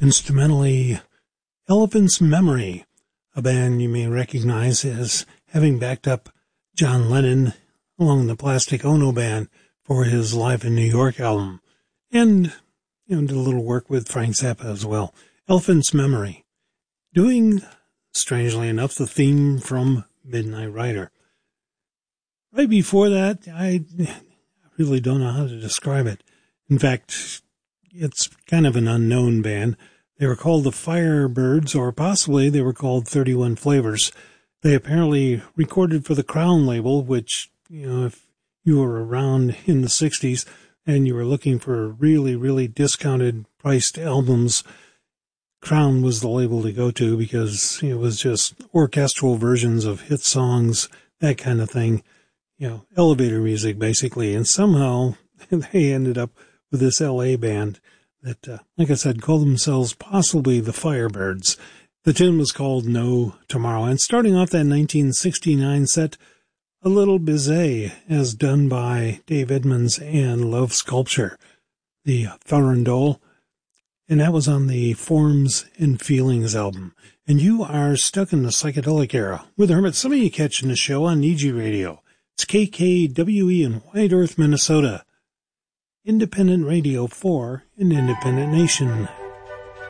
instrumentally Elephant's Memory, a band you may recognize as having backed up John Lennon along the Plastic Ono Band for his Live in New York album, and did a little work with Frank Zappa as well. Elephant's Memory, doing, strangely enough, the theme from Midnight Rider. Right before that, I really don't know how to describe it. In fact, it's kind of an unknown band. They were called the Firebirds, or possibly they were called 31 Flavors. They apparently recorded for the Crown label, which, if you were around in the 60s and you were looking for really, really discounted priced albums, Crown was the label to go to because it was just orchestral versions of hit songs, that kind of thing. Elevator music, basically. And somehow they ended up with this L.A. band that, like I said, called themselves possibly the Firebirds. The tune was called No Tomorrow. And starting off that 1969 set, A Little Bizet, as done by Dave Edmunds and Love Sculpture, the Farandole. And that was on the Forms and Feelings album. And you are stuck in the psychedelic era with Hermit. Some of you catching the show on Niji Radio. It's KKWE in White Earth, Minnesota. Independent radio for an independent nation.